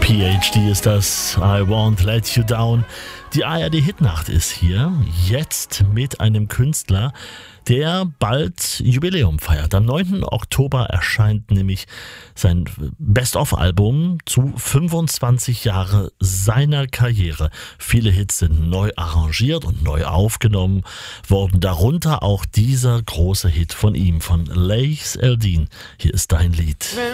PhD ist das, I Won't Let You Down. Die ARD-Hitnacht ist hier, jetzt mit einem Künstler, der bald Jubiläum feiert. Am 9. Oktober erscheint nämlich sein Best-of-Album zu 25 Jahre seiner Karriere. Viele Hits sind neu arrangiert und neu aufgenommen worden, darunter auch dieser große Hit von ihm, von Laïs Eldin. Hier ist dein Lied.